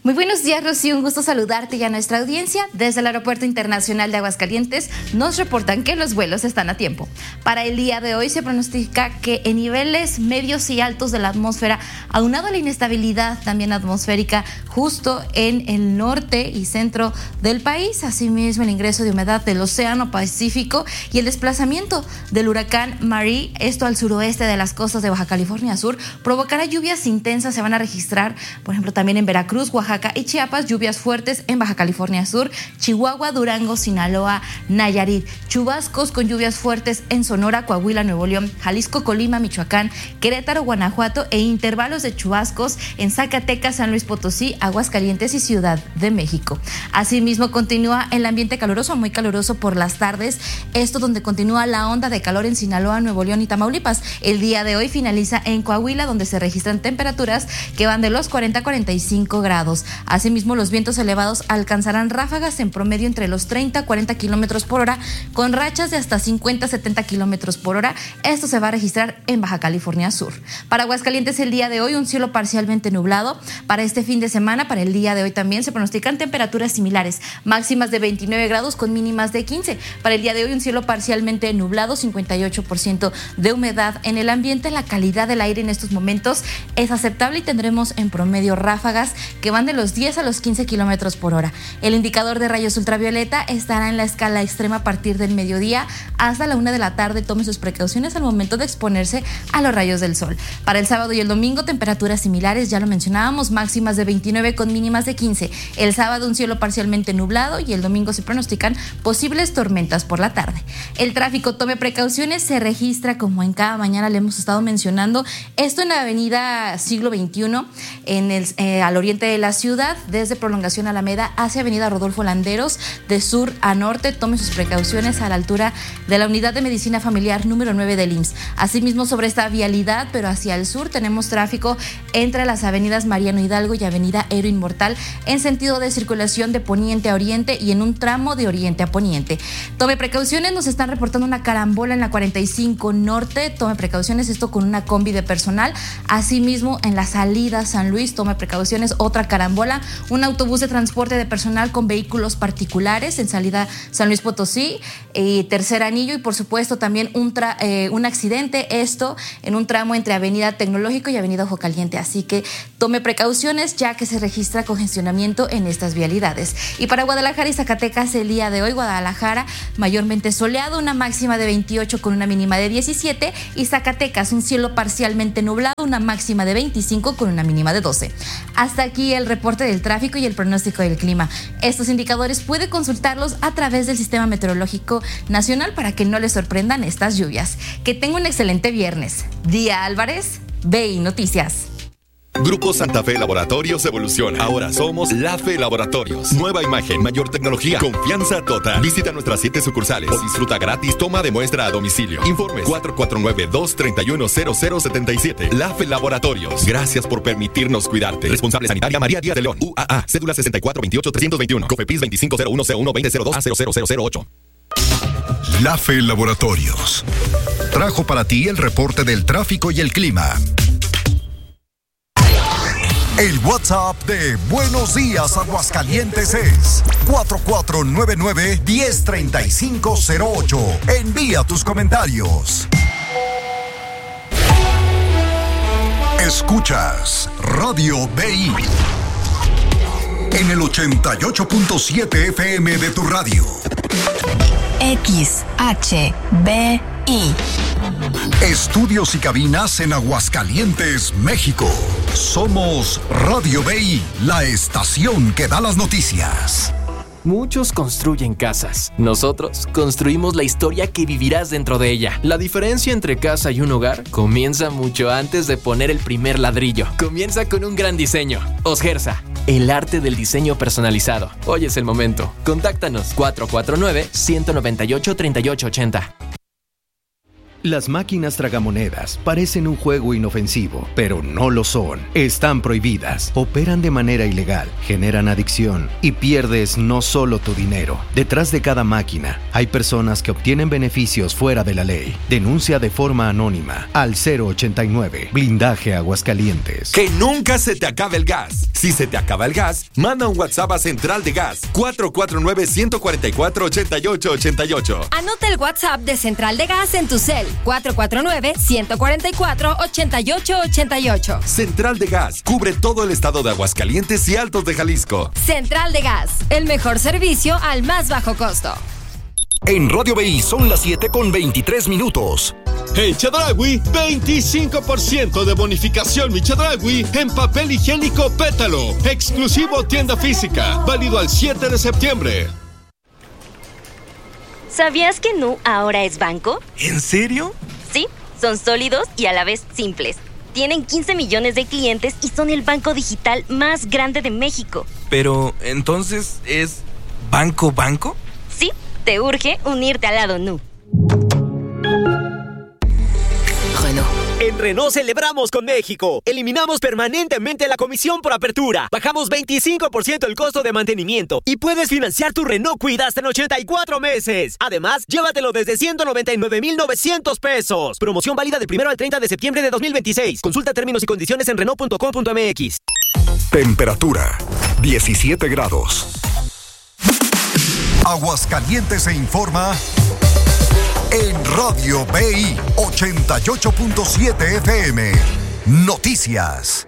Muy buenos días, Rocío. Un gusto saludarte y a nuestra audiencia. Desde el Aeropuerto Internacional de Aguascalientes nos reportan que los vuelos están a tiempo. Para el día de hoy se pronostica que en niveles medios y altos de la atmósfera, aunado a la inestabilidad también atmosférica justo en el norte y centro del país, asimismo el ingreso de humedad del Océano Pacífico y el desplazamiento del huracán Marie, esto al suroeste de las costas de Baja California Sur, provocará lluvias intensas. Se van a registrar, por ejemplo, también en Veracruz, Oaxaca y Chiapas, lluvias fuertes en Baja California Sur, Chihuahua, Durango, Sinaloa, Nayarit, chubascos con lluvias fuertes en Sonora, Coahuila, Nuevo León, Jalisco, Colima, Michoacán, Querétaro, Guanajuato e intervalos de chubascos en Zacatecas, San Luis Potosí, Aguascalientes y Ciudad de México. Asimismo, continúa el ambiente caluroso, muy caluroso por las tardes, esto donde continúa la onda de calor en Sinaloa, Nuevo León y Tamaulipas. El día de hoy finaliza en Coahuila, donde se registran temperaturas que van de los 40 a 45 grados. Asimismo, los vientos elevados alcanzarán ráfagas en promedio entre los 30 a 40 kilómetros por hora, con rachas de hasta 50 a 70 kilómetros por hora. Esto se va a registrar en Baja California Sur. Para Aguascalientes, el día de hoy, un cielo parcialmente nublado. Para este fin de semana, para el día de hoy también se pronostican temperaturas similares, máximas de 29 grados con mínimas de 15. Para el día de hoy, un cielo parcialmente nublado, 58% de humedad en el ambiente. La calidad del aire en estos momentos es aceptable y tendremos en promedio ráfagas que van de los 10 a los 15 kilómetros por hora. El indicador de rayos ultravioleta estará en la escala extrema a partir del mediodía hasta la 1 de la tarde. Tome sus precauciones al momento de exponerse a los rayos del sol. Para el sábado y el domingo, temperaturas similares, ya lo mencionábamos, máximas de 29 con mínimas de 15. El sábado un cielo parcialmente nublado y el domingo se pronostican posibles tormentas por la tarde. El tráfico, tome precauciones, se registra como en cada mañana le hemos estado mencionando, esto en la avenida Siglo XXI, al oriente de la ciudad, desde Prolongación Alameda hacia avenida Rodolfo Landeros, de sur a norte. Tome sus precauciones a la altura de la unidad de medicina familiar número 9 del IMSS. Asimismo, sobre esta vialidad, pero hacia el sur, tenemos tráfico entre las avenidas Mariano Hidalgo y avenida Héroe Inmortal en sentido de circulación de poniente a oriente y en un tramo de oriente a poniente. Tome precauciones, nos están reportando una carambola en la 45 Norte. Tome precauciones, esto con una combi de personal. Asimismo, en la salida San Luis, tome precauciones, otra carambola, un autobús de transporte de personal con vehículos particulares en salida San Luis Potosí, tercer anillo, y por supuesto también un accidente, esto en un tramo entre avenida Tecnológico y avenida Ojo Caliente. Así que tome precauciones ya que se registra congestionamiento en estas vialidades. Y para Guadalajara y Zacatecas, el día de hoy, Guadalajara mayormente soleado, una máxima de 28 con una mínima de 17, y Zacatecas un cielo parcialmente nublado, una máxima de 25 con una mínima de 12. Hasta aquí el reporte del tráfico y el pronóstico del clima. Estos indicadores puede consultarlos a través del Sistema Meteorológico Nacional para que no les sorprendan estas lluvias. Que tenga un excelente viernes. Día Álvarez, BI Noticias. Grupo Santa Fe Laboratorios evoluciona. Ahora somos La Fe Laboratorios. Nueva imagen, mayor tecnología, confianza total. Visita nuestras 7 sucursales o disfruta gratis toma de muestra a domicilio. Informes 449-231-0077. La Fe Laboratorios. Gracias por permitirnos cuidarte. Responsable sanitaria María Díaz de León. UAA. Cédula 6428-321. COFEPRIS 2501C12002A00008. La Fe Laboratorios trajo para ti el reporte del tráfico y el clima. El WhatsApp de Buenos Días Aguascalientes es 4499-103508. Envía tus comentarios. Escuchas Radio BI en el 88.7 FM de tu radio. XHBI. Estudios y cabinas en Aguascalientes, México. Somos Radio BI, la estación que da las noticias. Muchos construyen casas. Nosotros construimos la historia que vivirás dentro de ella. La diferencia entre casa y un hogar comienza mucho antes de poner el primer ladrillo. Comienza con un gran diseño. Osgersa, el arte del diseño personalizado. Hoy es el momento. Contáctanos 449-198-3880. Las máquinas tragamonedas parecen un juego inofensivo, pero no lo son. Están prohibidas, operan de manera ilegal, generan adicción y pierdes no solo tu dinero. Detrás de cada máquina hay personas que obtienen beneficios fuera de la ley. Denuncia de forma anónima al 089 Blindaje Aguascalientes. Que nunca se te acabe el gas. Si se te acaba el gas, manda un WhatsApp a Central de Gas 449-144-8888. Anota el WhatsApp de Central de Gas en tu cel. 449-144-8888. Central de Gas cubre todo el estado de Aguascalientes y Altos de Jalisco. Central de Gas, el mejor servicio al más bajo costo. En Radio BI son las 7:23. En Chedraui, 25% de bonificación mi Chedraui en papel higiénico Pétalo. Exclusivo tienda física, válido al 7 de septiembre. ¿Sabías que Nu ahora es banco? ¿En serio? Sí, son sólidos y a la vez simples. Tienen 15 millones de clientes y son el banco digital más grande de México. Pero, ¿entonces es banco? Sí, te urge unirte al lado Nu. En Renault celebramos con México. Eliminamos permanentemente la comisión por apertura. Bajamos 25% el costo de mantenimiento. Y puedes financiar tu Renault Kwid hasta en 84 meses. Además, llévatelo desde 199,900 pesos. Promoción válida del 1 al 30 de septiembre de 2026. Consulta términos y condiciones en Renault.com.mx. Temperatura 17 grados. Aguascalientes se informa en Radio BI 88.7 FM. Noticias.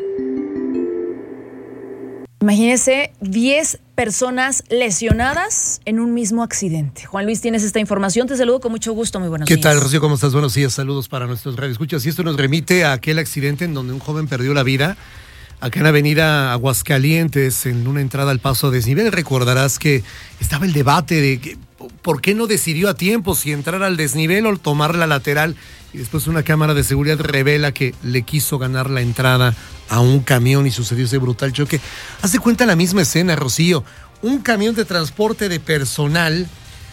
Imagínese 10 personas lesionadas en un mismo accidente. Juan Luis, tienes esta información. Te saludo con mucho gusto. Muy buenos días. ¿Qué tal, Rocío? ¿Cómo estás? Buenos días. Saludos para nuestros radioescuchas. Y esto nos remite a aquel accidente en donde un joven perdió la vida acá en Avenida Aguascalientes, en una entrada al paso a desnivel. Recordarás que estaba el debate de que ¿por qué no decidió a tiempo si entrar al desnivel o tomar la lateral? Y después una cámara de seguridad revela que le quiso ganar la entrada a un camión y sucedió ese brutal choque. Haz de cuenta la misma escena, Rocío. Un camión de transporte de personal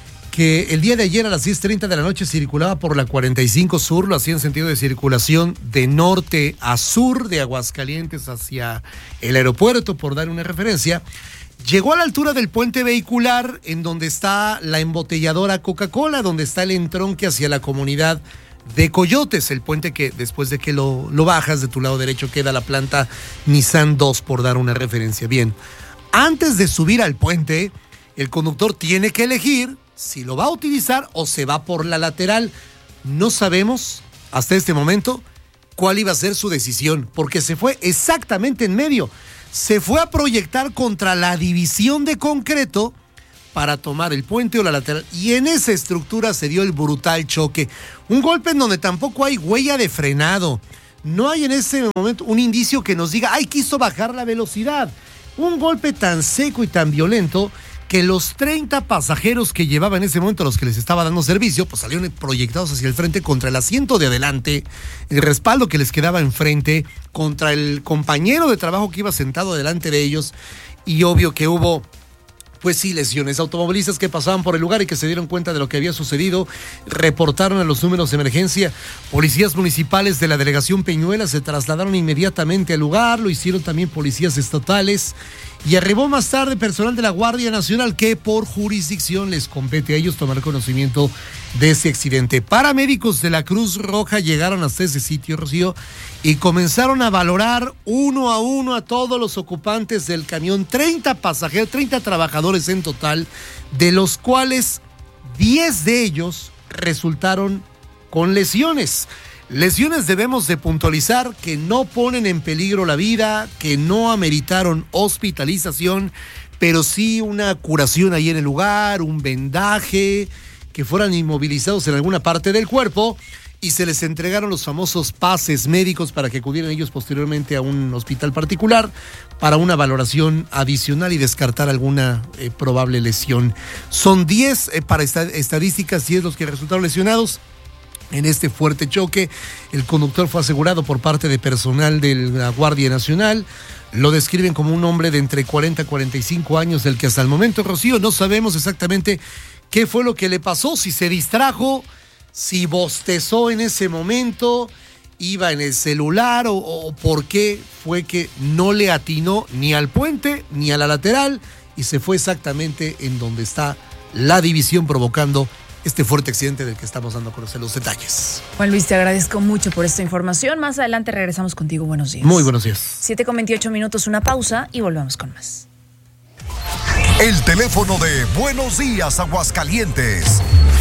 que el día de ayer a las 10:30 de la noche circulaba por la 45 Sur, lo hacía en sentido de circulación de norte a sur de Aguascalientes hacia el aeropuerto, por dar una referencia. Llegó a la altura del puente vehicular en donde está la embotelladora Coca-Cola, donde está el entronque hacia la comunidad de Coyotes, el puente que después de que lo bajas de tu lado derecho queda la planta Nissan 2, por dar una referencia. Bien, antes de subir al puente, el conductor tiene que elegir si lo va a utilizar o se va por la lateral. No sabemos hasta este momento cuál iba a ser su decisión, porque se fue exactamente en medio. Se fue a proyectar contra la división de concreto para tomar el puente o la lateral, y en esa estructura se dio el brutal choque. Un golpe en donde tampoco hay huella de frenado. No hay en ese momento un indicio que nos diga, ¡ay, quiso bajar la velocidad! Un golpe tan seco y tan violento que los 30 pasajeros que llevaba en ese momento, a los que les estaba dando servicio, pues salieron proyectados hacia el frente contra el asiento de adelante, el respaldo que les quedaba enfrente, contra el compañero de trabajo que iba sentado delante de ellos, y obvio que hubo, pues sí, lesiones. Automovilistas que pasaban por el lugar y que se dieron cuenta de lo que había sucedido reportaron a los números de emergencia. Policías municipales de la delegación Peñuela se trasladaron inmediatamente al lugar, lo hicieron también policías estatales, y arribó más tarde personal de la Guardia Nacional, que por jurisdicción les compete a ellos tomar conocimiento de ese accidente. Paramédicos de la Cruz Roja llegaron hasta ese sitio, Rocío, y comenzaron a valorar uno a uno a todos los ocupantes del camión. 30 pasajeros, 30 trabajadores en total, de los cuales 10 de ellos resultaron con lesiones. Lesiones, debemos de puntualizar, que no ponen en peligro la vida, que no ameritaron hospitalización, pero sí una curación ahí en el lugar, un vendaje, que fueran inmovilizados en alguna parte del cuerpo, y se les entregaron los famosos pases médicos para que acudieran ellos posteriormente a un hospital particular para una valoración adicional y descartar alguna probable lesión. Son 10 para estadísticas, 10 los que resultaron lesionados en este fuerte choque. El conductor fue asegurado por parte de personal de la Guardia Nacional. Lo describen como un hombre de entre 40 y 45 años, del que hasta el momento, Rocío, no sabemos exactamente qué fue lo que le pasó, si se distrajo, si bostezó en ese momento, iba en el celular o por qué fue que no le atinó ni al puente ni a la lateral y se fue exactamente en donde está la división, provocando este fuerte accidente del que estamos dando a conocer los detalles. Juan Luis, te agradezco mucho por esta información. Más adelante regresamos contigo. Buenos días. Muy buenos días. 7:28, una pausa y volvemos con más. El teléfono de Buenos Días Aguascalientes,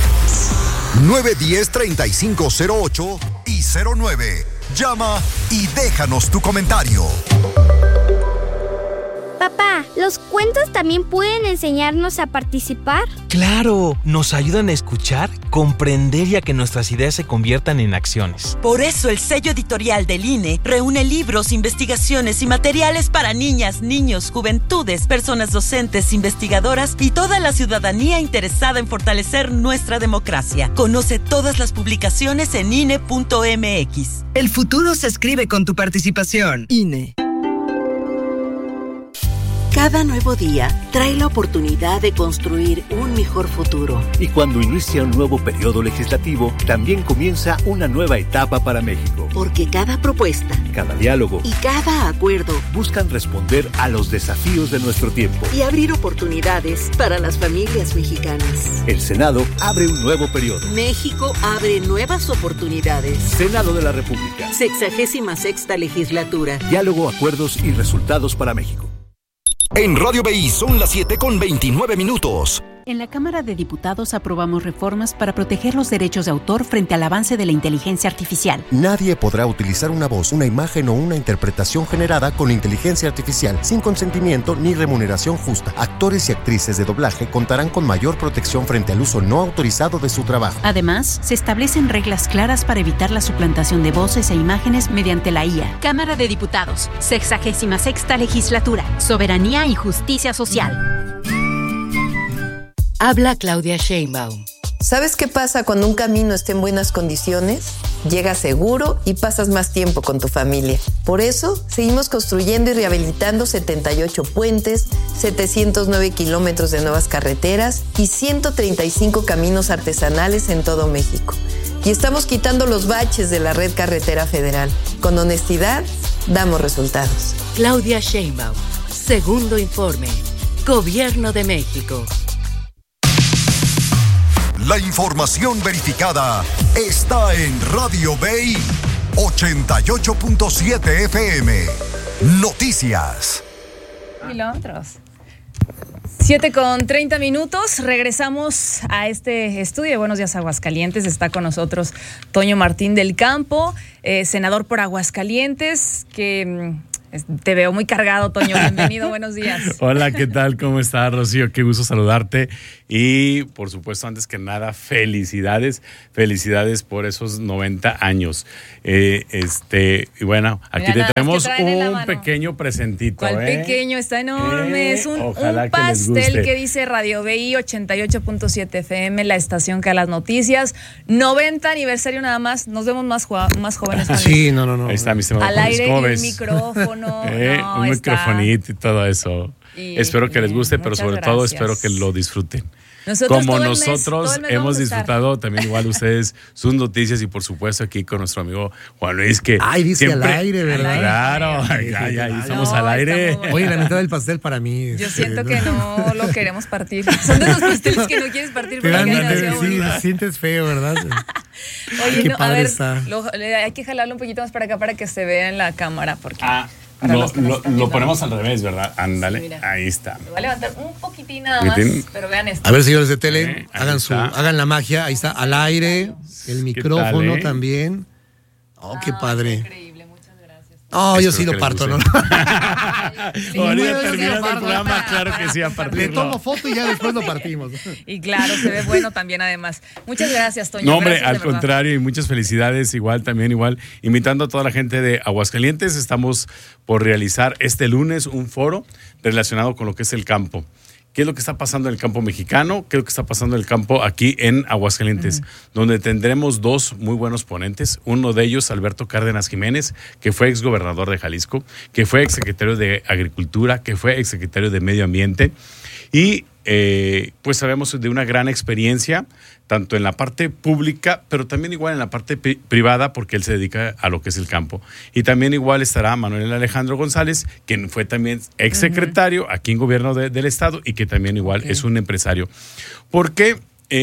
910-3508 y 09. Llama y déjanos tu comentario. Papá, ¿los cuentos también pueden enseñarnos a participar? ¡Claro! Nos ayudan a escuchar, comprender y a que nuestras ideas se conviertan en acciones. Por eso el sello editorial del INE reúne libros, investigaciones y materiales para niñas, niños, juventudes, personas docentes, investigadoras y toda la ciudadanía interesada en fortalecer nuestra democracia. Conoce todas las publicaciones en INE.mx. El futuro se escribe con tu participación. INE. Cada nuevo día trae la oportunidad de construir un mejor futuro. Y cuando inicia un nuevo periodo legislativo, también comienza una nueva etapa para México. Porque cada propuesta, cada diálogo y cada acuerdo buscan responder a los desafíos de nuestro tiempo y abrir oportunidades para las familias mexicanas. El Senado abre un nuevo periodo. México abre nuevas oportunidades. Senado de la República. 66ª legislatura. Diálogo, acuerdos y resultados para México. En Radio BI son las 7:29. En la Cámara de Diputados aprobamos reformas para proteger los derechos de autor frente al avance de la inteligencia artificial. Nadie podrá utilizar una voz, una imagen o una interpretación generada con inteligencia artificial sin consentimiento ni remuneración justa. Actores y actrices de doblaje contarán con mayor protección frente al uso no autorizado de su trabajo. Además, se establecen reglas claras para evitar la suplantación de voces e imágenes mediante la IA. Cámara de Diputados, 66ª legislatura, soberanía y justicia social. Habla Claudia Sheinbaum. ¿Sabes qué pasa cuando un camino está en buenas condiciones? Llegas seguro y pasas más tiempo con tu familia. Por eso, seguimos construyendo y rehabilitando 78 puentes, 709 kilómetros de nuevas carreteras y 135 caminos artesanales en todo México. Y estamos quitando los baches de la red carretera federal. Con honestidad, damos resultados. Claudia Sheinbaum. Segundo informe. Gobierno de México. La información verificada está en Radio BI 88.7 FM. Noticias. Kilómetros. 7:30. Regresamos a este estudio de Buenos Días Aguascalientes. Está con nosotros Toño Martín del Campo, senador por Aguascalientes, que te veo muy cargado, Toño. Bienvenido, buenos días. Hola, ¿qué tal? ¿Cómo estás, Rocío? Qué gusto saludarte. Y, por supuesto, antes que nada, felicidades por esos 90 años. Y bueno, aquí te tenemos un pequeño presentito. ¿Cuál pequeño? Está enorme. Es un pastel que dice Radio BI 88.7 FM, la estación que da las noticias. 90 aniversario nada más. Nos vemos más jóvenes. Sí, no. Ahí está, mi estimado. Al aire, un micrófono. Un microfonito y todo eso. Espero que les guste, pero sobre todo espero que lo disfruten. Como nosotros hemos disfrutado también igual ustedes sus noticias y por supuesto aquí con nuestro amigo Juan Luis que dice siempre, al aire, ¿verdad? Claro, ya estamos al aire. Oye, la mitad del pastel para mí. Yo siento que no lo queremos partir. Son de los pasteles que no quieres partir. Sí, sientes feo, ¿verdad? Oye, qué padre está. Hay que jalarlo un poquito más para acá para que se vea en la cámara porque lo ponemos al revés, ¿verdad? Ándale, mira, ahí está. Me voy a levantar un poquitín nada más, pero vean esto. A ver, señores de tele, hagan la magia. Ahí está, al aire, el micrófono tal, también. Qué padre. Increíble, muchas gracias. Yo sí lo parto, ¿no? Ahorita terminando el programa, claro que sí, a partirlo. Le tomo foto y ya después lo partimos. Y claro, se ve bueno también además. Muchas gracias, Toño. No, hombre, gracias, al contrario, y muchas felicidades, igual, invitando a toda la gente de Aguascalientes. Estamos por realizar este lunes un foro relacionado con lo que es el campo. ¿Qué es lo que está pasando en el campo mexicano? ¿Qué es lo que está pasando en el campo aquí en Aguascalientes? Donde tendremos dos muy buenos ponentes. Uno de ellos, Alberto Cárdenas Jiménez, que fue exgobernador de Jalisco, que fue exsecretario de Agricultura, que fue exsecretario de Medio Ambiente. Y pues sabemos de una gran experiencia, tanto en la parte pública, pero también igual en la parte privada, porque él se dedica a lo que es el campo. Y también igual estará Manuel Alejandro González, quien fue también exsecretario aquí en gobierno del estado y que también igual es un empresario. ¿Por qué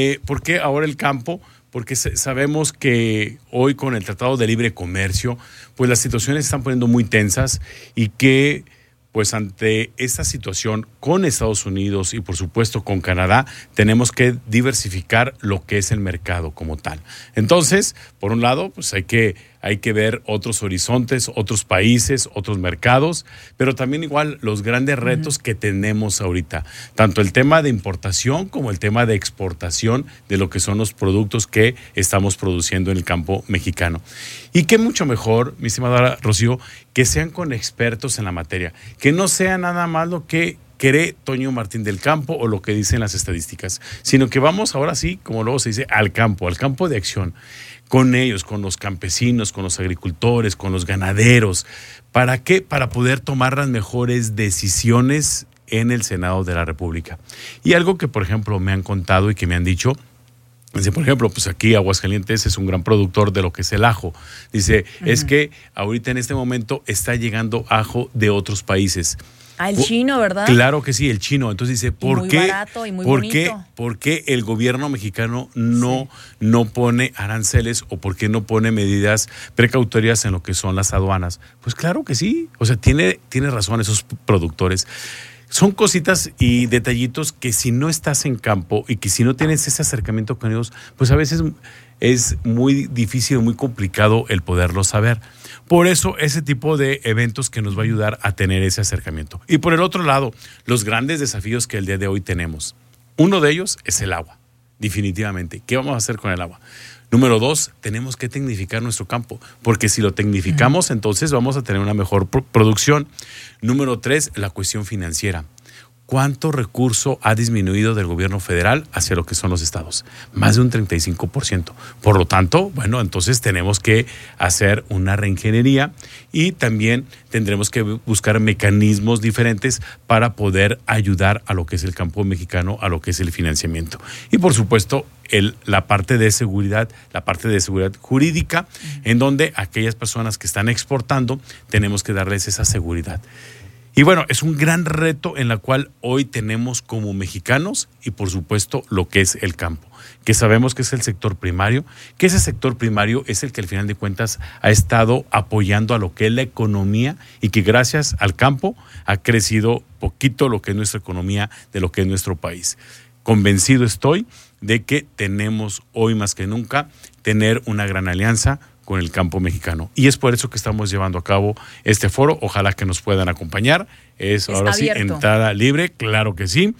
ahora el campo? Porque sabemos que hoy con el Tratado de Libre Comercio, pues las situaciones se están poniendo muy tensas y que pues ante esta situación con Estados Unidos y por supuesto con Canadá, tenemos que diversificar lo que es el mercado como tal. Entonces, por un lado, pues hay que ver otros horizontes, otros países, otros mercados, pero también igual los grandes retos que tenemos ahorita, tanto el tema de importación como el tema de exportación de lo que son los productos que estamos produciendo en el campo mexicano. Y qué mucho mejor, mi estimada Rocío, que sean con expertos en la materia, que no sea nada más lo que cree Toño Martín del Campo o lo que dicen las estadísticas, sino que vamos ahora sí, como luego se dice, al campo de acción, con ellos, con los campesinos, con los agricultores, con los ganaderos. ¿Para qué? Para poder tomar las mejores decisiones en el Senado de la República. Y algo que, por ejemplo, me han contado y que me han dicho, dice, por ejemplo, pues aquí Aguascalientes es un gran productor de lo que es el ajo. Dice, es que ahorita en este momento está llegando ajo de otros países. El chino, ¿verdad? Claro que sí, el chino. Entonces dice, ¿por qué? Barato y muy bonito. ¿Por qué el gobierno mexicano no pone aranceles o por qué no pone medidas precautorias en lo que son las aduanas? Pues claro que sí. O sea, tiene razón esos productores. Son cositas y detallitos que si no estás en campo y que si no tienes ese acercamiento con ellos, pues a veces es muy difícil, muy complicado el poderlo saber. Por eso ese tipo de eventos que nos va a ayudar a tener ese acercamiento. Y por el otro lado, los grandes desafíos que el día de hoy tenemos. Uno de ellos es el agua, definitivamente. ¿Qué vamos a hacer con el agua? Número 2, tenemos que tecnificar nuestro campo, porque si lo tecnificamos, entonces vamos a tener una mejor producción. Número 3, la cuestión financiera. ¿Cuánto recurso ha disminuido del gobierno federal hacia lo que son los estados? Más de un 35%. Por lo tanto, bueno, entonces tenemos que hacer una reingeniería y también tendremos que buscar mecanismos diferentes para poder ayudar a lo que es el campo mexicano, a lo que es el financiamiento. Y por supuesto, la parte de seguridad, la parte de seguridad jurídica, en donde aquellas personas que están exportando, tenemos que darles esa seguridad. Y bueno, es un gran reto en la cual hoy tenemos como mexicanos y por supuesto lo que es el campo, que sabemos que es el sector primario, que ese sector primario es el que al final de cuentas ha estado apoyando a lo que es la economía y que gracias al campo ha crecido poquito lo que es nuestra economía de lo que es nuestro país. Convencido estoy de que tenemos hoy más que nunca tener una gran alianza con el campo mexicano. Y es por eso que estamos llevando a cabo este foro. Ojalá que nos puedan acompañar. Es ahora sí, entrada libre, claro que sí.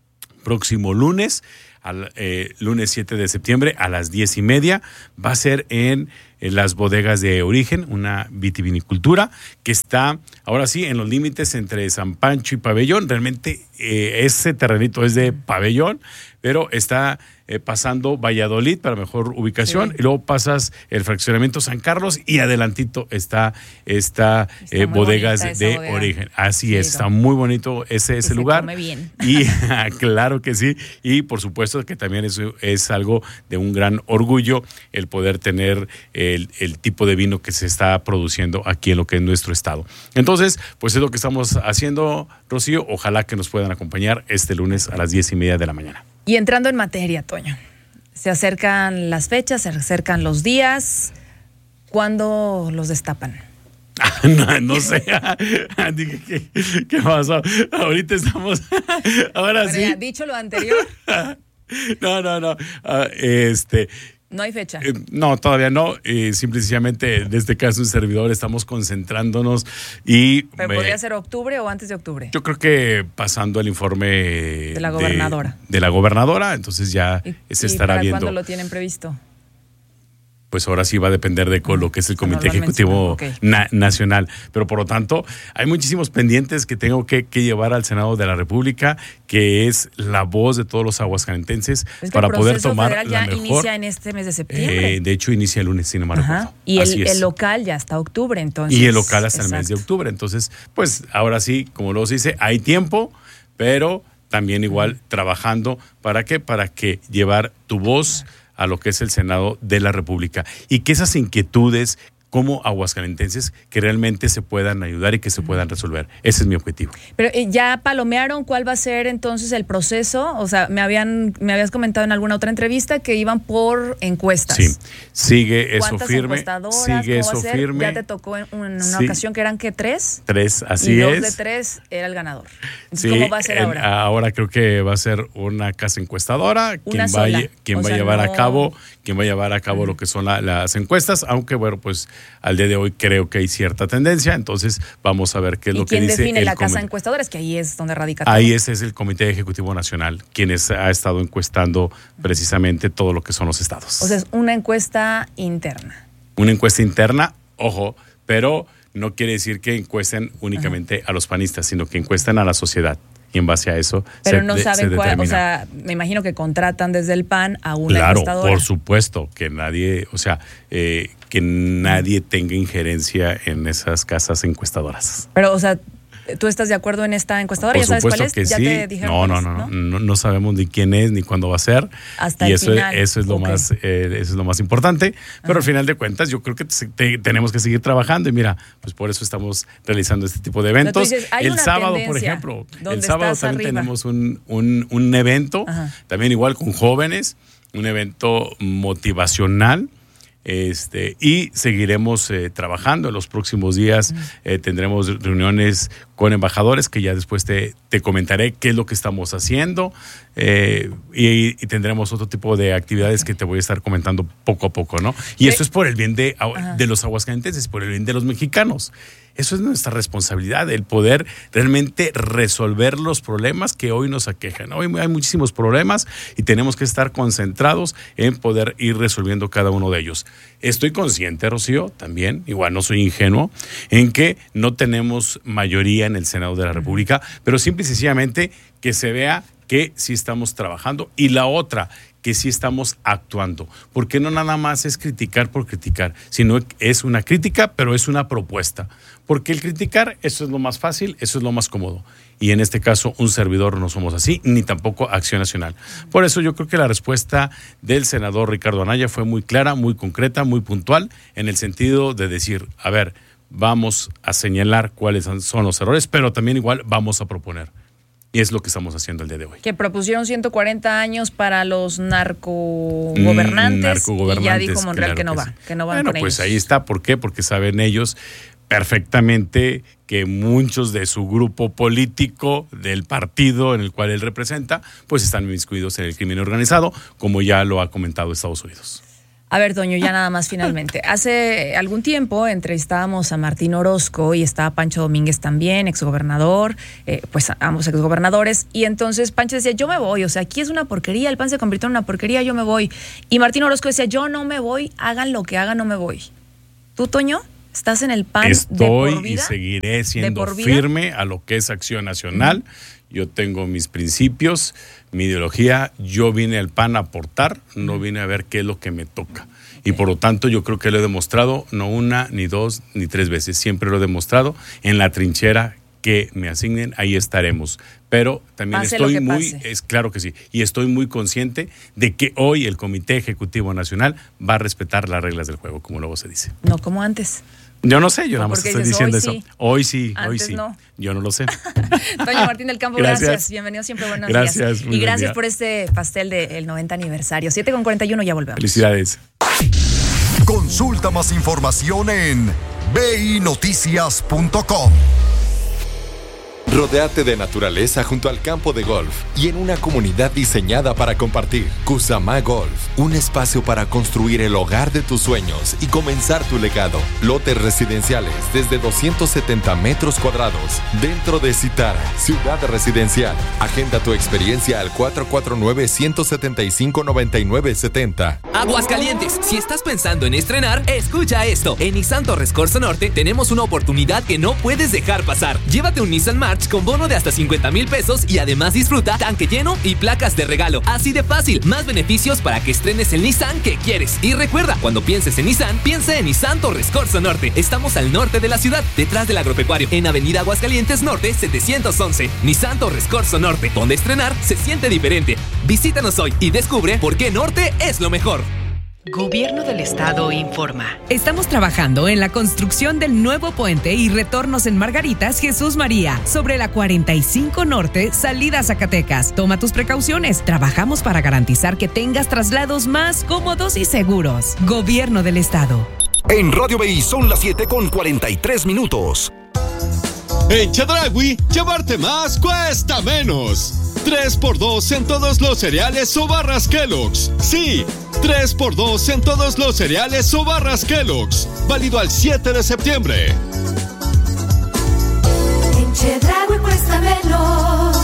Próximo lunes, lunes 7 de septiembre a las 10:30, va a ser en las bodegas de Origen, una vitivinicultura que está ahora sí en los límites entre San Pancho y Pabellón. Realmente ese terrenito es de Pabellón, pero está pasando Valladolid para mejor ubicación, y luego pasas el fraccionamiento San Carlos y adelantito está bodegas de Origen. Así es, está muy bonito ese lugar. Se come bien. Y claro que sí, y por supuesto que también es algo de un gran orgullo el poder tener el tipo de vino que se está produciendo aquí en lo que es nuestro estado. Entonces, pues es lo que estamos haciendo, Rocío. Ojalá que nos puedan acompañar este lunes a las 10:30 de la mañana. Y entrando en materia, Toño, se acercan las fechas, se acercan los días. ¿Cuándo los destapan? No sé. ¿Qué pasó? Ahorita estamos. Ahora bueno, sí. ya, dicho lo anterior. No. No hay fecha. No, todavía no. Simplemente, en este caso, un servidor, estamos concentrándonos y... ¿Pero podría ser octubre o antes de octubre? Yo creo que pasando el informe... De la gobernadora. De la gobernadora, entonces ya se estará viendo. ¿Cuándo lo tienen previsto? Pues ahora sí va a depender de lo que es el Comité Ejecutivo Nacional. Pero por lo tanto, hay muchísimos pendientes que tengo que llevar al Senado de la República, que es la voz de todos los aguascalentenses para poder tomar la mejor. El proceso federal ya inicia en este mes de septiembre. De hecho, inicia el lunes, sin embargo. Y el local ya hasta octubre, entonces. Y el local hasta el mes de octubre. Entonces, pues ahora sí, como luego se dice, hay tiempo, pero también igual trabajando. ¿Para qué? Para que llevar tu voz a lo que es el Senado de la República y que esas inquietudes como aguascalentenses que realmente se puedan ayudar y que se puedan resolver. Ese es mi objetivo. Pero ya palomearon cuál va a ser entonces el proceso. O sea, me habías comentado en alguna otra entrevista que iban por encuestas. Sí, sigue eso firme. Sigue eso firme. Ya te tocó en una ocasión que eran, ¿qué? 3. 3, así y es. 2 de 3 era el ganador. Entonces, Sí, ¿cómo va a ser ahora? Ahora creo que va a ser una casa encuestadora quien va a llevar a cabo lo que son las encuestas, aunque bueno, pues al día de hoy creo que hay cierta tendencia, entonces vamos a ver qué es lo que dice. ¿Quién define la casa encuestadora? Es que ahí es donde radica todo. Ahí ese es el Comité Ejecutivo Nacional, quien ha estado encuestando precisamente todo lo que son los estados. O sea, es una encuesta interna. Una encuesta interna, ojo, pero no quiere decir que encuesten únicamente a los panistas, sino que encuestan a la sociedad. Y en base a eso pero no saben cuál, o sea, me imagino que contratan desde el PAN a una encuestadora. Claro, por supuesto, que nadie, o sea, que nadie tenga injerencia en esas casas encuestadoras. Pero, o sea, ¿tú estás de acuerdo en esta encuestadora? Por ¿Ya sabes supuesto cuál es? Que ¿Ya sí. te dijeron No sabemos ni quién es ni cuándo va a ser. Hasta y el final. Eso es lo más, eso es lo más importante. Pero al final de cuentas, yo creo que tenemos que seguir trabajando y mira, pues por eso estamos realizando este tipo de eventos. Dices, el sábado, por ejemplo, el sábado también tenemos un evento, también igual con jóvenes, un evento motivacional. Y seguiremos trabajando en los próximos días. Tendremos reuniones con embajadores que ya después te comentaré qué es lo que estamos haciendo y tendremos otro tipo de actividades que te voy a estar comentando poco a poco, ¿no? Y esto es por el bien de los aguascalentenses, por el bien de los mexicanos. Eso es nuestra responsabilidad, el poder realmente resolver los problemas que hoy nos aquejan. Hoy hay muchísimos problemas y tenemos que estar concentrados en poder ir resolviendo cada uno de ellos. Estoy consciente, Rocío, también, igual no soy ingenuo, en que no tenemos mayoría en el Senado de la República, pero simple y sencillamente que se vea que sí estamos trabajando y la otra, que sí estamos actuando. Porque no nada más es criticar por criticar, sino es una crítica, pero es una propuesta. Porque el criticar, eso es lo más fácil, eso es lo más cómodo. Y en este caso, un servidor no somos así, ni tampoco Acción Nacional. Por eso yo creo que la respuesta del senador Ricardo Anaya fue muy clara, muy concreta, muy puntual, en el sentido de decir, a ver, vamos a señalar cuáles son los errores, pero también igual vamos a proponer. Y es lo que estamos haciendo el día de hoy. Que propusieron 140 años para los narcogobernantes. Y ya dijo Monreal que no va. Que no van bueno, con pues ellos. Ahí está. ¿Por qué? Porque saben ellos perfectamente que muchos de su grupo político, del partido en el cual él representa, pues están inmiscuidos en el crimen organizado, como ya lo ha comentado Estados Unidos. A ver, Toño, ya nada más finalmente. Hace algún tiempo entrevistábamos a Martín Orozco y estaba Pancho Domínguez también, exgobernador, pues ambos exgobernadores, y entonces Pancho decía, yo me voy, o sea, aquí es una porquería, el PAN se convirtió en una porquería, yo me voy. Y Martín Orozco decía, yo no me voy, hagan lo que hagan, no me voy. ¿Tú, Toño? ¿Estás en el PAN de por vida? Y seguiré siendo firme a lo que es Acción Nacional. Yo tengo mis principios, mi ideología. Yo vine al PAN a aportar, no vine a ver qué es lo que me toca. Y por lo tanto yo creo que lo he demostrado no una, ni dos, ni tres veces. Siempre lo he demostrado en la trinchera que me asignen, ahí estaremos. Pero también estoy claro que sí, y estoy muy consciente de que hoy el Comité Ejecutivo Nacional va a respetar las reglas del juego, como luego se dice. No como antes. Yo no sé, yo nada más estoy diciendo eso. Hoy sí, antes hoy sí. No. Yo no lo sé. Toño Martín del Campo, gracias. Bienvenido siempre, buenos días. Y gracias por este pastel del 90 aniversario. 7:41, ya volvemos. Felicidades. Consulta más información en binoticias.com. Rodéate de naturaleza junto al campo de golf y en una comunidad diseñada para compartir. Cusamá Golf, un espacio para construir el hogar de tus sueños y comenzar tu legado. Lotes residenciales desde 270 metros cuadrados dentro de Citara, ciudad residencial. Agenda tu experiencia al 449-175-9970. Aguascalientes, si estás pensando en estrenar, escucha esto. En Nissan Torres Corzo Norte tenemos una oportunidad que no puedes dejar pasar. Llévate un Nissan March March con bono de hasta 50,000 pesos y además disfruta tanque lleno y placas de regalo. Así de fácil. Más beneficios para que estrenes el Nissan que quieres. Y recuerda, cuando pienses en Nissan, piensa en Nissan Torres Corzo Norte. Estamos al norte de la ciudad, detrás del agropecuario, en Avenida Aguascalientes Norte 711. Nissan Torres Corzo Norte, donde estrenar se siente diferente. Visítanos hoy y descubre por qué Norte es lo mejor. Gobierno del Estado informa. Estamos trabajando en la construcción del nuevo puente y retornos en Margaritas Jesús María, sobre la 45 Norte, salida a Zacatecas. Toma tus precauciones. Trabajamos para garantizar que tengas traslados más cómodos y seguros. Gobierno del Estado. En Radio BI son las 7:43. En Chedraui, llevarte más cuesta menos. 3x2 en todos los cereales o barras Kellogg's. Sí, 3x2 en todos los cereales o barras Kellogg's. Válido al 7 de septiembre. En Chedraui cuesta menos.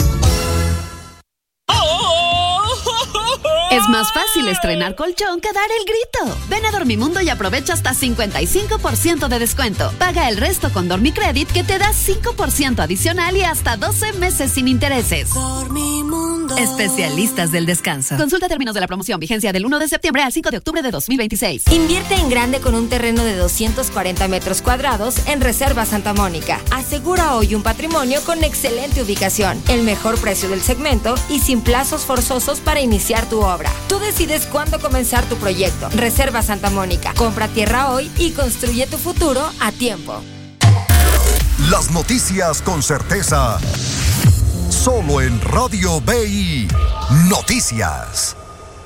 Es más fácil estrenar colchón que dar el grito. Ven a Dormimundo y aprovecha hasta 55% de descuento. Paga el resto con Dormicredit, que te da 5% adicional y hasta 12 meses sin intereses. Dormimundo. Especialistas del descanso. Consulta términos de la promoción. Vigencia del 1 de septiembre al 5 de octubre de 2026. Invierte en grande con un terreno de 240 metros cuadrados en Reserva Santa Mónica. Asegura hoy un patrimonio con excelente ubicación, el mejor precio del segmento y sin plazos forzosos para iniciar tu obra. Tú decides cuándo comenzar tu proyecto. Reserva Santa Mónica. Compra tierra hoy y construye tu futuro a tiempo. Las noticias con certeza. Solo en Radio BI Noticias.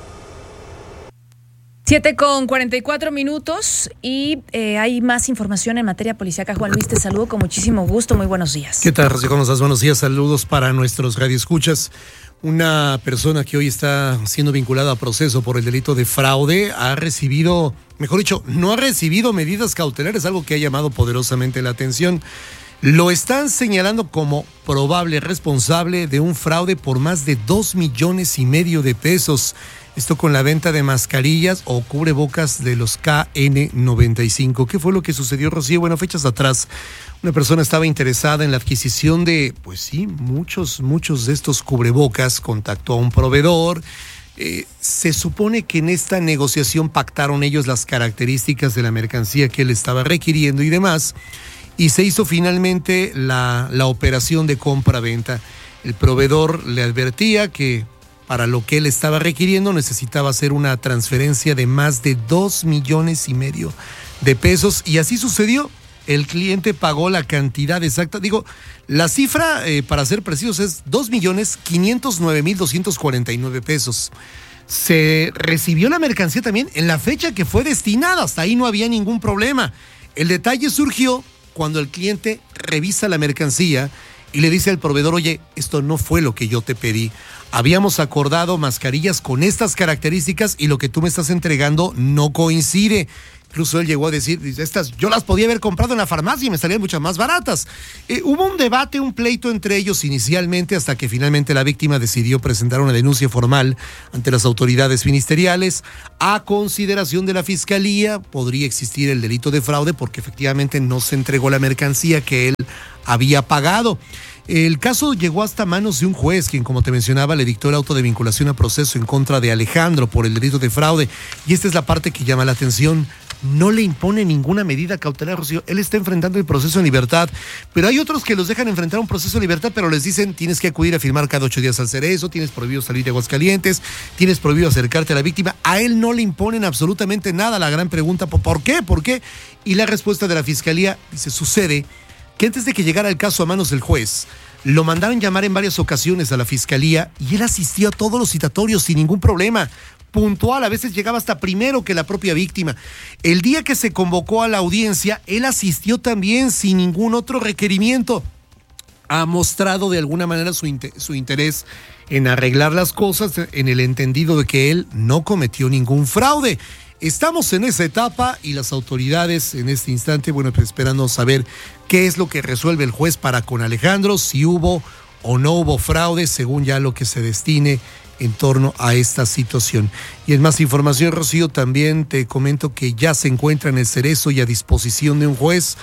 7:44 y hay más información en materia policíaca. Juan Luis, te saludo con muchísimo gusto. Muy buenos días. ¿Qué tal, Rocío? ¿Cómo estás? Buenos días. Saludos para nuestros radioescuchas. Una persona que hoy está siendo vinculada a proceso por el delito de fraude ha recibido, mejor dicho, no ha recibido medidas cautelares, algo que ha llamado poderosamente la atención. Lo están señalando como probable responsable de un fraude por más de 2,5 millones de pesos. Esto con la venta de mascarillas o cubrebocas de los KN95. ¿Qué fue lo que sucedió, Rocío? Bueno, fechas atrás, una persona estaba interesada en la adquisición de, pues sí, muchos de estos cubrebocas. Contactó a un proveedor. Se supone que en esta negociación pactaron ellos las características de la mercancía que él estaba requiriendo y demás. Y se hizo finalmente la operación de compra-venta. El proveedor le advertía que para lo que él estaba requiriendo necesitaba hacer una transferencia de más de 2,5 millones de pesos. Y así sucedió. El cliente pagó la cantidad exacta. Digo, la cifra, para ser precisos, es 2,509,249 pesos. Se recibió la mercancía también en la fecha que fue destinada. Hasta ahí no había ningún problema. El detalle surgió cuando el cliente revisa la mercancía y le dice al proveedor: oye, esto no fue lo que yo te pedí. Habíamos acordado mascarillas con estas características y lo que tú me estás entregando no coincide. Incluso él llegó a decir, estas yo las podía haber comprado en la farmacia y me salían mucho más baratas. Hubo un debate, un pleito entre ellos inicialmente, hasta que finalmente la víctima decidió presentar una denuncia formal ante las autoridades ministeriales. A consideración de la Fiscalía, podría existir el delito de fraude porque efectivamente no se entregó la mercancía que él había pagado. El caso llegó hasta manos de un juez, quien, como te mencionaba, le dictó el auto de vinculación a proceso en contra de Alejandro por el delito de fraude. Y esta es la parte que llama la atención. No le impone ninguna medida cautelar, Rocío. Él está enfrentando el proceso en libertad, pero hay otros que los dejan enfrentar un proceso en libertad, pero les dicen: tienes que acudir a firmar cada 8 días al Cerezo, tienes prohibido salir de Aguascalientes, tienes prohibido acercarte a la víctima. A él no le imponen absolutamente nada. La gran pregunta, ¿por qué? ¿Por qué? Y la respuesta de la Fiscalía dice: sucede que antes de que llegara el caso a manos del juez, lo mandaron llamar en varias ocasiones a la Fiscalía y él asistió a todos los citatorios sin ningún problema. Puntual, a veces llegaba hasta primero que la propia víctima. El día que se convocó a la audiencia, él asistió también sin ningún otro requerimiento. Ha mostrado de alguna manera su interés en arreglar las cosas, en el entendido de que él no cometió ningún fraude. Estamos en esa etapa y las autoridades en este instante, bueno, pues esperando saber qué es lo que resuelve el juez para con Alejandro, si hubo o no hubo fraude, según ya lo que se destine en torno a esta situación. Y en más información, Rocío, también te comento que ya se encuentra en el Cerezo y a disposición de un juez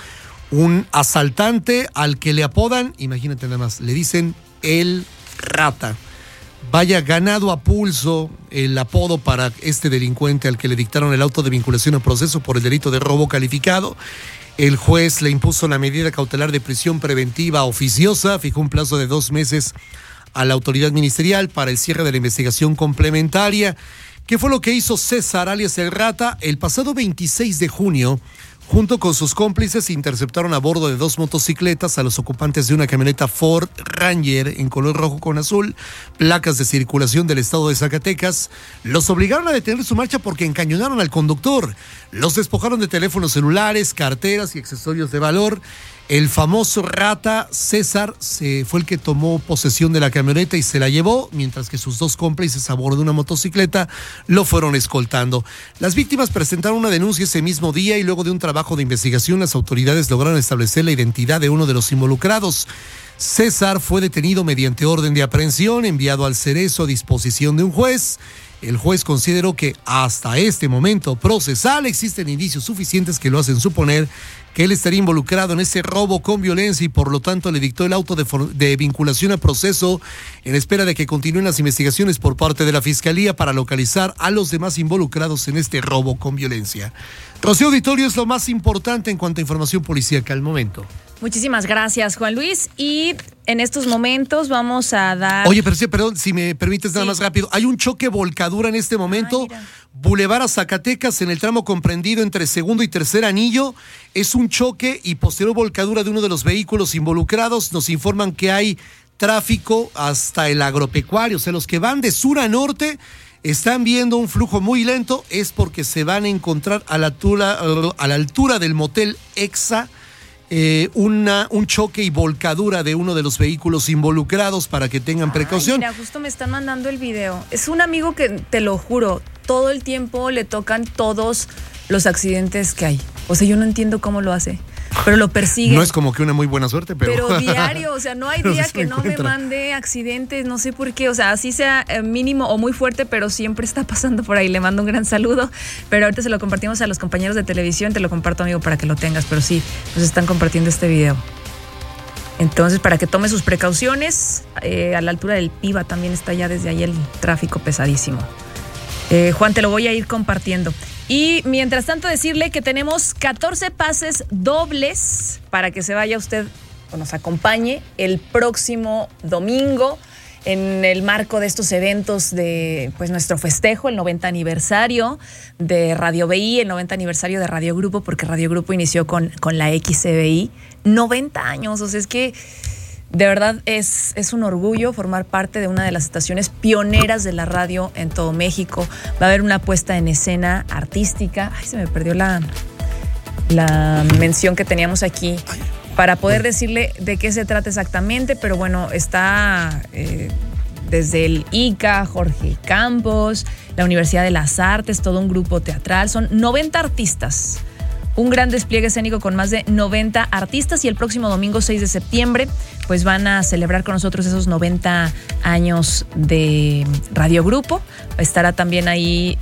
un asaltante al que le apodan, imagínate nada más, le dicen el Rata. Vaya, ganado a pulso el apodo para este delincuente al que le dictaron el auto de vinculación a proceso por el delito de robo calificado. El juez le impuso la medida cautelar de prisión preventiva oficiosa, fijó un plazo de 2 meses a la autoridad ministerial para el cierre de la investigación complementaria. ¿Qué fue lo que hizo César alias el Rata? El pasado 26 de junio, junto con sus cómplices, interceptaron a bordo de 2 motocicletas a los ocupantes de una camioneta Ford Ranger en color rojo con azul, placas de circulación del estado de Zacatecas. Los obligaron a detener su marcha porque encañonaron al conductor. Los despojaron de teléfonos celulares, carteras y accesorios de valor. El famoso Rata, César, fue el que tomó posesión de la camioneta y se la llevó, mientras que sus 2 cómplices a bordo de una motocicleta lo fueron escoltando. Las víctimas presentaron una denuncia ese mismo día y luego de un trabajo de investigación las autoridades lograron establecer la identidad de uno de los involucrados. César fue detenido mediante orden de aprehensión, enviado al Cerezo a disposición de un juez. El juez consideró que hasta este momento procesal existen indicios suficientes que lo hacen suponer que él estaría involucrado en ese robo con violencia y por lo tanto le dictó el auto de vinculación a proceso en espera de que continúen las investigaciones por parte de la Fiscalía para localizar a los demás involucrados en este robo con violencia. Rocío Auditorio, es lo más importante en cuanto a información policíaca al momento. Muchísimas gracias, Juan Luis. Y en estos momentos vamos a dar... Oye, perdón, si me permites nada más rápido. Hay un choque volcadura en este momento. Boulevard a Zacatecas, en el tramo comprendido entre segundo y tercer anillo. Es un choque y posterior volcadura de uno de los vehículos involucrados. Nos informan que hay tráfico hasta el agropecuario. O sea, los que van de sur a norte están viendo un flujo muy lento. Es porque se van a encontrar a la altura del motel Exa un choque y volcadura de uno de los vehículos involucrados para que tengan precaución. Mira, justo me están mandando el video. Es un amigo que, te lo juro, todo el tiempo le tocan todos los accidentes que hay. O sea, yo no entiendo cómo lo hace, pero lo persigue. No es como que una muy buena suerte, pero diario, o sea, no hay día que no me mande accidentes, no sé por qué, o sea, así sea mínimo o muy fuerte, pero siempre está pasando por ahí. Le mando un gran saludo, pero ahorita se lo compartimos a los compañeros de televisión, te lo comparto, amigo, para que lo tengas, pero sí, nos están compartiendo este video. Entonces, para que tome sus precauciones, a la altura del Piva también está ya desde ahí el tráfico pesadísimo. Juan, te lo voy a ir compartiendo. Y mientras tanto decirle que tenemos 14 pases dobles para que se vaya usted o nos acompañe el próximo domingo en el marco de estos eventos de pues nuestro festejo, el 90 aniversario de Radio BI, el 90 aniversario de Radio Grupo, porque Radio Grupo inició con la XCBI. 90 años, o sea, es que de verdad es un orgullo formar parte de una de las estaciones pioneras de la radio en todo México. Va a haber una puesta en escena artística. Ay, se me perdió la mención que teníamos aquí para poder decirle de qué se trata exactamente, pero bueno, está desde el ICA, Jorge Campos, la Universidad de las Artes, todo un grupo teatral. Son 90 artistas. Un gran despliegue escénico con más de 90 artistas y el próximo domingo 6 de septiembre pues van a celebrar con nosotros esos 90 años de Radio Grupo. Estará también ahí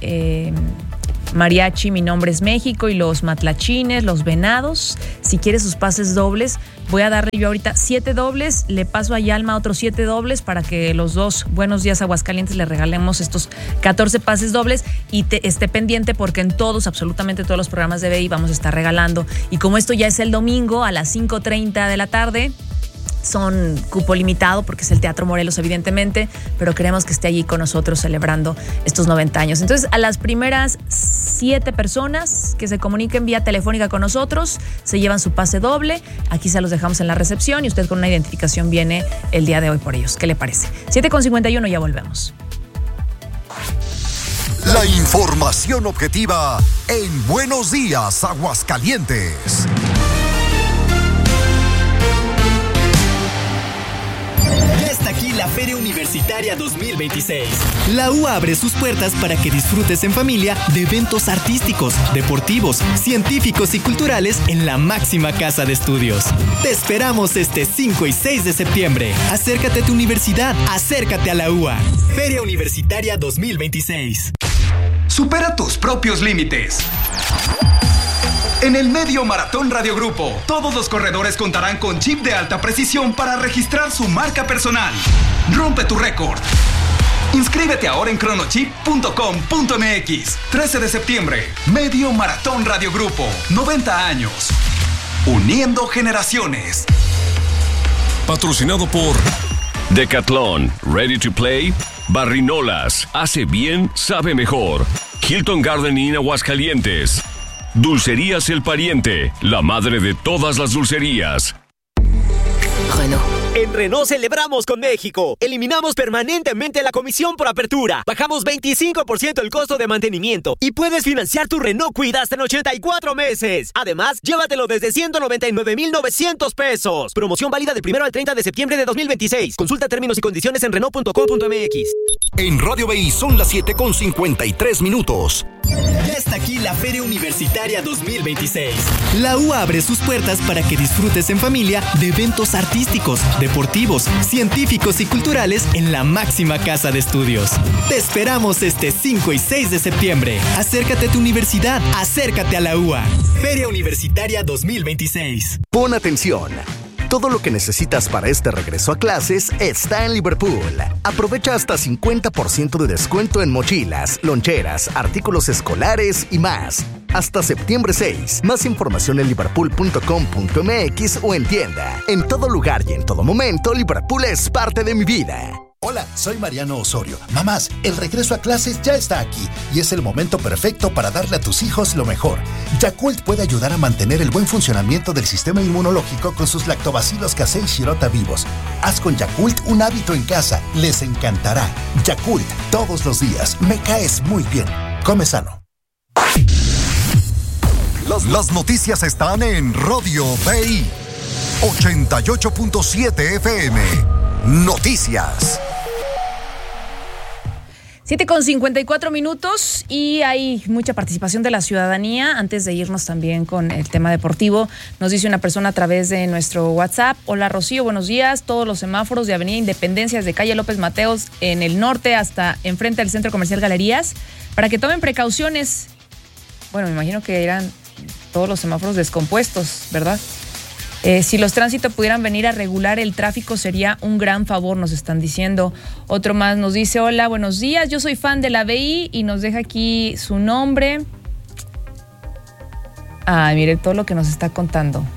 Mariachi, Mi Nombre es México y los Matlachines, los Venados. Si quiere sus pases dobles, voy a darle yo ahorita 7 dobles, le paso a Yalma otros 7 dobles para que los dos Buenos Días Aguascalientes le regalemos estos 14 pases dobles y esté pendiente porque en todos, absolutamente todos los programas de BI vamos a estar regalando. Y como esto ya es el domingo a las 5:30 de la tarde, son cupo limitado porque es el Teatro Morelos evidentemente, pero queremos que esté allí con nosotros celebrando estos 90 años. Entonces, a las primeras 7 personas que se comuniquen vía telefónica con nosotros se llevan su pase doble. Aquí se los dejamos en la recepción y usted con una identificación viene el día de hoy por ellos. ¿Qué le parece? 7:51, ya volvemos. La información objetiva en Buenos Días, Aguascalientes. Aquí la Feria Universitaria 2026. La U abre sus puertas para que disfrutes en familia de eventos artísticos, deportivos, científicos y culturales en la máxima casa de estudios. Te esperamos este 5 y 6 de septiembre. Acércate a tu universidad, acércate a la UA. Feria Universitaria 2026. Supera tus propios límites. En el Medio Maratón Radio Grupo, todos los corredores contarán con chip de alta precisión para registrar su marca personal. Rompe tu récord. Inscríbete ahora en cronochip.com.mx. 13 de septiembre, Medio Maratón Radio Grupo. 90 años. Uniendo generaciones. Patrocinado por Decathlon, Ready to Play, Barrinolas, hace bien, sabe mejor. Hilton Garden Inn Aguascalientes. Dulcerías El Pariente, la madre de todas las dulcerías. Renault. En Renault celebramos con México. Eliminamos permanentemente la comisión por apertura. Bajamos 25% el costo de mantenimiento. Y puedes financiar tu Renault Kwid hasta en 84 meses. Además, llévatelo desde 199,900 pesos. Promoción válida del 1 al 30 de septiembre de 2026. Consulta términos y condiciones en Renault.com.mx. En Radio BI son las 7:53. Ya está aquí la Feria Universitaria 2026. La UA abre sus puertas para que disfrutes en familia de eventos artísticos, deportivos, científicos y culturales en la máxima casa de estudios. Te esperamos este 5 y 6 de septiembre. Acércate a tu universidad, acércate a la UA. Feria Universitaria 2026. Pon atención. Todo lo que necesitas para este regreso a clases está en Liverpool. Aprovecha hasta 50% de descuento en mochilas, loncheras, artículos escolares y más. Hasta septiembre 6. Más información en liverpool.com.mx o en tienda. En todo lugar y en todo momento, Liverpool es parte de mi vida. Hola, soy Mariano Osorio. Mamás, el regreso a clases ya está aquí y es el momento perfecto para darle a tus hijos lo mejor. Yakult puede ayudar a mantener el buen funcionamiento del sistema inmunológico con sus lactobacilos casei shirota vivos. Haz con Yakult un hábito en casa. Les encantará. Yakult, todos los días. Me caes muy bien. Come sano. Las noticias están en Radio BI 88.7 FM. Noticias. 7:54 y hay mucha participación de la ciudadanía. Antes de irnos también con el tema deportivo, nos dice una persona a través de nuestro WhatsApp: hola Rocío, buenos días. Todos los semáforos de Avenida Independencia desde calle López Mateos en el norte hasta enfrente del Centro Comercial Galerías, para que tomen precauciones. Bueno, me imagino que eran todos los semáforos descompuestos, ¿verdad? Si los tránsitos pudieran venir a regular el tráfico sería un gran favor, nos están diciendo. Otro más nos dice: hola, buenos días, yo soy fan de la BI, y nos deja aquí su nombre. Ay, mire todo lo que nos está contando.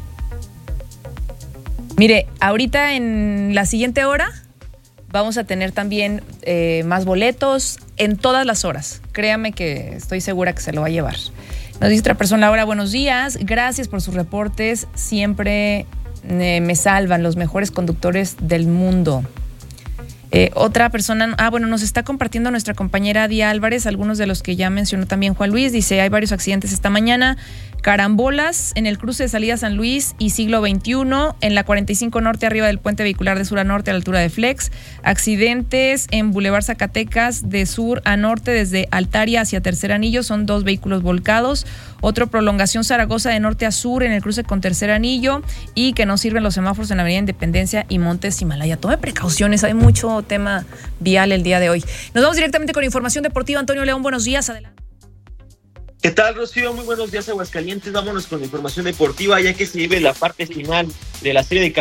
Mire, ahorita en la siguiente hora vamos a tener también más boletos en todas las horas. Créame que estoy segura que se lo va a llevar. Nos dice otra persona: ahora buenos días, gracias por sus reportes, siempre me salvan, los mejores conductores del mundo. Otra persona, nos está compartiendo nuestra compañera Día Álvarez, algunos de los que ya mencionó también Juan Luis. Dice: hay varios accidentes esta mañana, carambolas en el cruce de salida San Luis y Siglo XXI, en la 45 Norte arriba del puente vehicular de sur a norte a la altura de Flex, accidentes en Boulevard Zacatecas de sur a norte desde Altaria hacia Tercer Anillo, son 2 vehículos volcados. Otro, prolongación Zaragoza de norte a sur en el cruce con Tercer Anillo, y que no sirven los semáforos en Avenida Independencia y Montes Himalaya. Tome precauciones, hay mucho tema vial el día de hoy. Nos vamos directamente con información deportiva. Antonio León, buenos días, adelante. ¿Qué tal, Rocío? Muy buenos días, Aguascalientes. Vámonos con la información deportiva, ya que se vive la parte final de la serie de